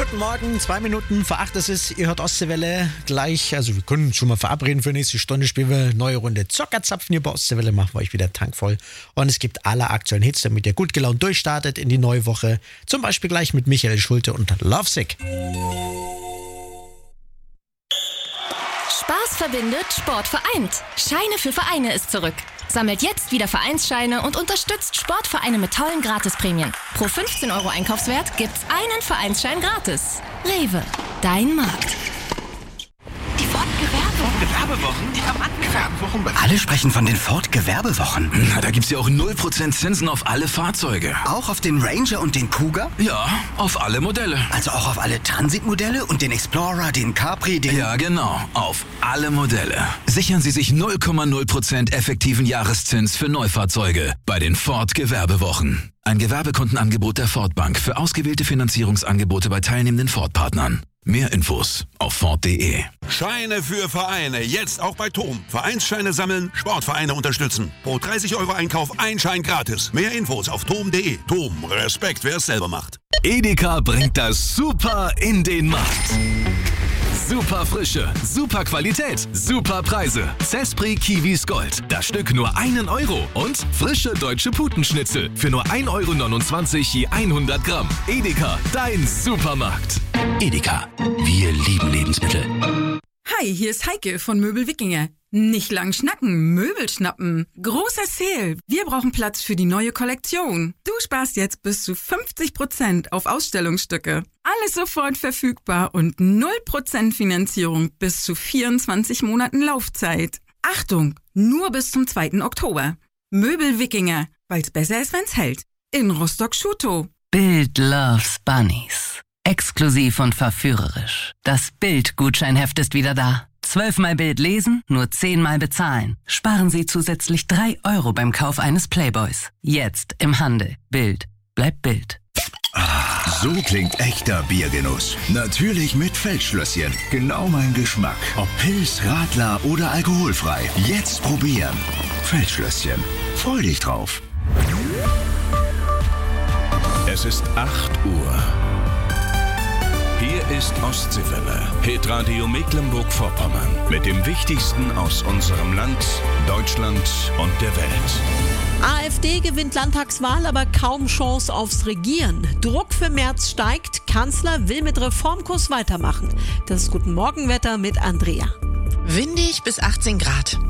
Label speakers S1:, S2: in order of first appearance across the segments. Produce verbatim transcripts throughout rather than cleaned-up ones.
S1: Guten Morgen, zwei Minuten vor acht ist es. Ihr hört Ostseewelle gleich. Also wir können uns schon mal verabreden für nächste Stunde. Spielen wir eine neue Runde Zockerzapfen hier bei Ostseewelle. Machen wir euch wieder tankvoll. Und es gibt alle aktuellen Hits, damit ihr gut gelaunt durchstartet in die neue Woche. Zum Beispiel gleich mit Michael Schulte und Lovesick.
S2: Spaß verbindet, Sport vereint. Scheine für Vereine ist zurück. Sammelt jetzt wieder Vereinsscheine und unterstützt Sportvereine mit tollen Gratisprämien. Pro fünfzehn Euro Einkaufswert gibt's einen Vereinsschein gratis. Rewe, dein Markt.
S3: Die Ford-Gewerbewochen.
S4: Gewerbewochen?
S3: Die Gewerbewochen.
S4: Alle sprechen von den Ford-Gewerbewochen.
S5: Na, da gibt's ja auch null Prozent Zinsen auf alle Fahrzeuge.
S4: Auch auf den Ranger und den Kuga?
S5: Ja, auf alle Modelle.
S4: Also auch auf alle Transit-Modelle und den Explorer, den Capri, den...
S5: Ja, genau. Auf alle Modelle. Sichern Sie sich null Komma null Prozent effektiven Jahreszins für Neufahrzeuge bei den Ford-Gewerbewochen. Ein Gewerbekundenangebot der Ford Bank für ausgewählte Finanzierungsangebote bei teilnehmenden Ford-Partnern. Mehr Infos auf Ford punkt de.
S6: Scheine für Vereine, jetzt auch bei Tom. Vereinsscheine sammeln, Sportvereine unterstützen. Pro dreißig Euro Einkauf ein Schein gratis. Mehr Infos auf tom punkt de. Tom, Respekt, wer es selber macht.
S7: Edeka bringt das Super in den Markt. Super Frische, super Qualität, super Preise. Zespri Kiwis Gold. Das Stück nur einen Euro. Und frische deutsche Putenschnitzel für nur ein Euro neunundzwanzig je hundert Gramm. Edeka, dein Supermarkt.
S5: Edeka, wir lieben Lebensmittel.
S8: Hi, hier ist Heike von Möbel Wikinger. Nicht lang schnacken, Möbel schnappen. Großer Sale. Wir brauchen Platz für die neue Kollektion. Du sparst jetzt bis zu fünfzig Prozent auf Ausstellungsstücke. Alles sofort verfügbar und null Prozent Finanzierung bis zu vierundzwanzig Monaten Laufzeit. Achtung, nur bis zum zweiten Oktober. Möbel Wikinger, weil's besser ist, wenn's hält. In Rostock-Schutow.
S9: Bild loves Bunnies. Exklusiv und verführerisch. Das Bild-Gutscheinheft ist wieder da. Zwölfmal Bild lesen, nur zehnmal bezahlen. Sparen Sie zusätzlich drei Euro beim Kauf eines Playboys. Jetzt im Handel. Bild. Bleibt Bild.
S10: So klingt echter Biergenuss. Natürlich mit Feldschlösschen. Genau mein Geschmack. Ob Pils, Radler oder alkoholfrei. Jetzt probieren. Feldschlösschen. Freu dich drauf.
S6: Es ist acht Uhr. Hier ist Ostseewelle, Hitradio Mecklenburg-Vorpommern. Mit dem Wichtigsten aus unserem Land, Deutschland und der Welt.
S11: AfD gewinnt Landtagswahl, aber kaum Chance aufs Regieren. Druck für Merz steigt, Kanzler will mit Reformkurs weitermachen. Das ist Guten Morgenwetter mit Andrea.
S3: Windig bis achtzehn Grad.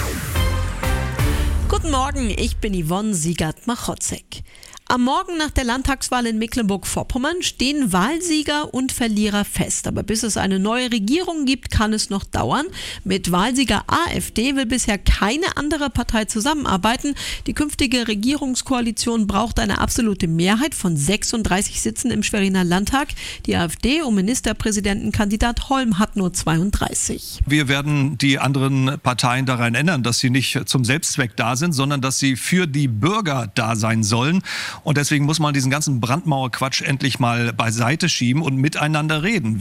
S11: Guten Morgen, ich bin Yvonne Siegert-Machotzek. Am Morgen nach der Landtagswahl in Mecklenburg-Vorpommern stehen Wahlsieger und Verlierer fest. Aber bis es eine neue Regierung gibt, kann es noch dauern. Mit Wahlsieger AfD will bisher keine andere Partei zusammenarbeiten. Die künftige Regierungskoalition braucht eine absolute Mehrheit von sechsunddreißig Sitzen im Schweriner Landtag. Die AfD um Ministerpräsidentenkandidat Holm hat nur zweiunddreißig.
S12: Wir werden die anderen Parteien daran ändern, dass sie nicht zum Selbstzweck da sind, sondern dass sie für die Bürger da sein sollen. Und deswegen muss man diesen ganzen Brandmauerquatsch endlich mal beiseite schieben und miteinander reden.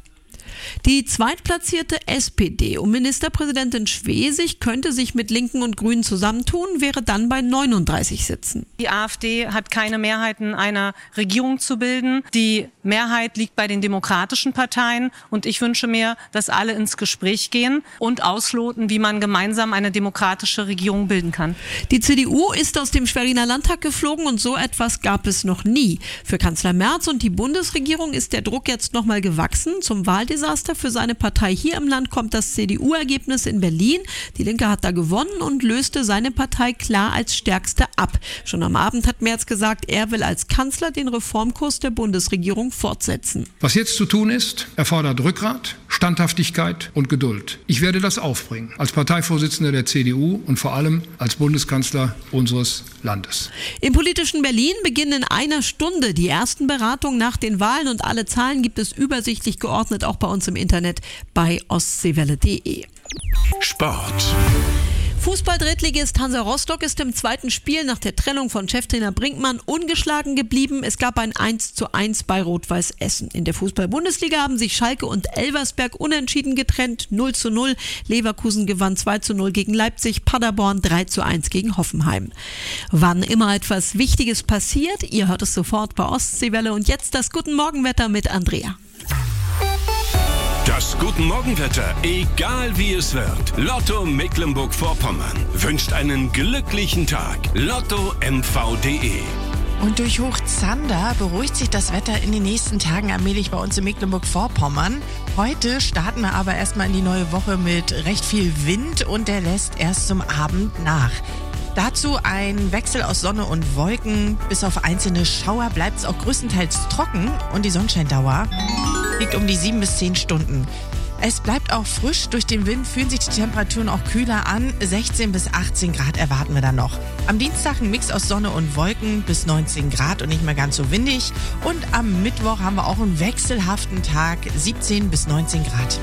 S11: Die zweitplatzierte S P D um Ministerpräsidentin Schwesig könnte sich mit Linken und Grünen zusammentun, wäre dann bei neununddreißig Sitzen.
S13: Die AfD hat keine Mehrheiten, eine Regierung zu bilden. Die Mehrheit liegt bei den demokratischen Parteien und ich wünsche mir, dass alle ins Gespräch gehen und ausloten, wie man gemeinsam eine demokratische Regierung bilden kann.
S11: Die C D U ist aus dem Schweriner Landtag geflogen und so etwas gab es noch nie. Für Kanzler Merz und die Bundesregierung ist der Druck jetzt nochmal gewachsen. Zum Wahldesaster für seine Partei hier im Land kommt das C D U-Ergebnis in Berlin. Die Linke hat da gewonnen und löste seine Partei klar als stärkste ab. Schon am Abend hat Merz gesagt, er will als Kanzler den Reformkurs der Bundesregierung fortsetzen.
S14: Was jetzt zu tun ist, erfordert Rückgrat, Standhaftigkeit und Geduld. Ich werde das aufbringen, als Parteivorsitzender der C D U und vor allem als Bundeskanzler unseres Landes.
S11: Im politischen Berlin beginnen in einer Stunde die ersten Beratungen nach den Wahlen und alle Zahlen gibt es übersichtlich geordnet, auch bei uns im Internet bei ostseewelle punkt de.
S6: Sport.
S11: Fußball-Drittligist Hansa Rostock ist im zweiten Spiel nach der Trennung von Cheftrainer Brinkmann ungeschlagen geblieben. Es gab ein eins zu eins bei Rot-Weiß Essen. In der Fußball-Bundesliga haben sich Schalke und Elversberg unentschieden getrennt. null zu null. Leverkusen gewann zwei zu null gegen Leipzig. Paderborn drei zu eins gegen Hoffenheim. Wann immer etwas Wichtiges passiert, ihr hört es sofort bei Ostseewelle. Und jetzt das Guten Morgenwetter mit Andrea.
S15: Das Guten Morgenwetter, egal wie es wird. Lotto Mecklenburg-Vorpommern wünscht einen glücklichen Tag. Lotto M V punkt de.
S3: Und durch Hoch Zander beruhigt sich das Wetter in den nächsten Tagen allmählich bei uns in Mecklenburg-Vorpommern. Heute starten wir aber erstmal in die neue Woche mit recht viel Wind und der lässt erst zum Abend nach. Dazu ein Wechsel aus Sonne und Wolken. Bis auf einzelne Schauer bleibt es auch größtenteils trocken und die Sonnenscheindauer liegt um die sieben bis zehn Stunden. Es bleibt auch frisch. Durch den Wind fühlen sich die Temperaturen auch kühler an. sechzehn bis achtzehn Grad erwarten wir dann noch. Am Dienstag ein Mix aus Sonne und Wolken bis neunzehn Grad und nicht mehr ganz so windig. Und am Mittwoch haben wir auch einen wechselhaften Tag, siebzehn bis neunzehn Grad.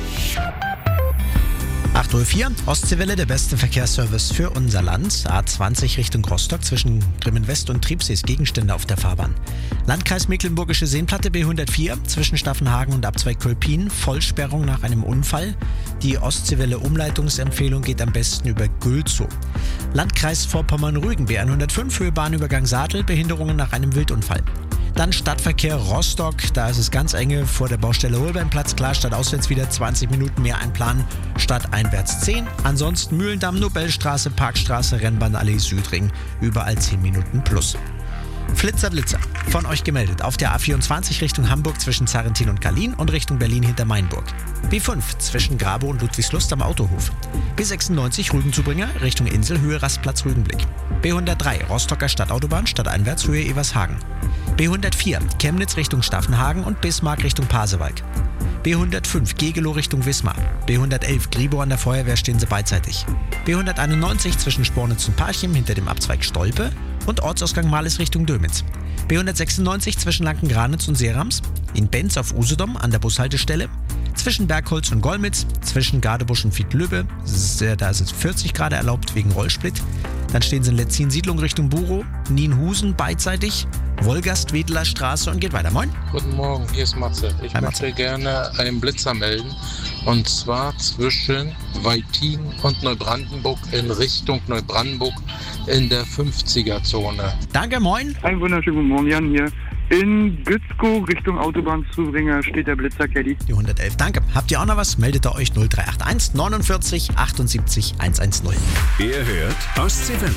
S1: acht Uhr vier, Ostseewelle, der beste Verkehrsservice für unser Land. A zwanzig Richtung Rostock zwischen Grimmen West und Triebsees, Gegenstände auf der Fahrbahn. Landkreis Mecklenburgische Seenplatte B hundertvier zwischen Staffenhagen und Abzweig Kolpin, Vollsperrung nach einem Unfall. Die Ostseewelle Umleitungsempfehlung geht am besten über Gülzow. Landkreis Vorpommern-Rügen B hundertfünf, Höhe Bahnübergang Sadel, Behinderungen nach einem Wildunfall. Dann Stadtverkehr Rostock, da ist es ganz enge vor der Baustelle Holbeinplatz. Klar, stadtauswärts wieder zwanzig Minuten mehr einplanen, stadteinwärts zehn. Ansonsten Mühlendamm, Nobelstraße, Parkstraße, Rennbahnallee, Südring, überall zehn Minuten plus. Flitzer Blitzer, von euch gemeldet. Auf der A vierundzwanzig Richtung Hamburg zwischen Zarrentin und Kalin und Richtung Berlin hinter Mainburg. B fünf zwischen Grabow und Ludwigslust am Autohof. B sechsundneunzig Rügenzubringer Richtung Insel, Höhe Rastplatz Rügenblick. B hundertdrei Rostocker Stadtautobahn, stadteinwärts, Höhe Evershagen. B hundertvier Chemnitz Richtung Staffenhagen und Bismarck Richtung Pasewalk. B hundertfünf Gegelow Richtung Wismar. B hundertelf Gribow an der Feuerwehr, stehen sie beidseitig. B hunderteinundneunzig zwischen Spornitz und Parchim hinter dem Abzweig Stolpe und Ortsausgang Males Richtung Dömitz. B hundertsechsundneunzig zwischen Lankengranitz und Seerams. In Benz auf Usedom an der Bushaltestelle. Zwischen Bergholz und Golmitz. Zwischen Gadebusch und Wiedlübbe. Da ist es vierzig Grad erlaubt wegen Rollsplit. Dann stehen sie in Letzin Siedlung Richtung Burow. Nienhusen beidseitig. Wolgast-Wedler Straße und geht weiter. Moin.
S16: Guten Morgen, hier ist Matze. Ich
S1: Hi,
S16: möchte
S1: Matze.
S16: gerne einen Blitzer melden. Und zwar zwischen Weitin und Neubrandenburg in Richtung Neubrandenburg in der fünfziger-Zone.
S1: Danke, moin.
S17: Einen wunderschönen guten Morgen, Jan hier. In Gützkow Richtung Autobahnzubringer steht der Blitzer Caddy.
S1: Die hundertelf, danke. Habt ihr auch noch was? Meldet ihr euch null drei acht eins neunundvierzig achtundsiebzig hundertzehn.
S15: Ihr hört Ostseewelle.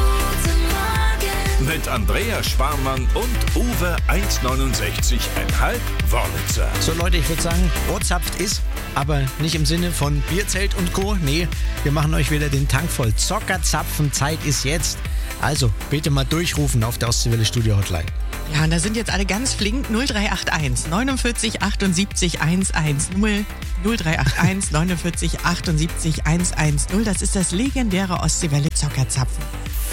S15: Mit Andrea Sparmann und Uwe eins neunundsechzig Komma fünf Wörlitzer.
S1: So Leute, ich würde sagen, Ohrzapft ist, aber nicht im Sinne von Bierzelt und Co. Nee, wir machen euch wieder den Tank voll. Zockerzapfen, Zeit ist jetzt. Also, bitte mal durchrufen auf der Ostseewelle Studio Hotline.
S3: Ja, und da sind jetzt alle ganz flink. null drei acht eins neunundvierzig achtundsiebzig hundertzehn. null drei acht eins neunundvierzig achtundsiebzig hundertzehn. Das ist das legendäre Ostseewelle Zockerzapfen.